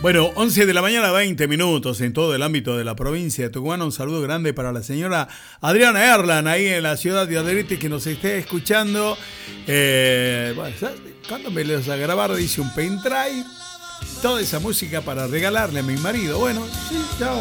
Bueno, 11 de la mañana, 20 minutos en todo el ámbito de la provincia de Tucumán. Un saludo grande para la señora Adriana Erlan, ahí en la ciudad de Adrete, que nos esté escuchando. Bueno, ¿cuándo me lo vas a grabar? Dice un pendrive. Toda esa música para regalarle a mi marido. Bueno, sí, ya